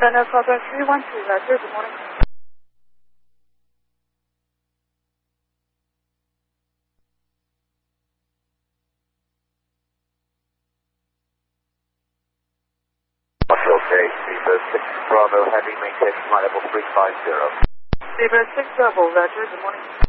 China Southwest 312, Roger, good morning. Okay, Zebra 6 Bravo Heavy, maintain flight level 350. Zebra 6 Bravo, Roger, good morning.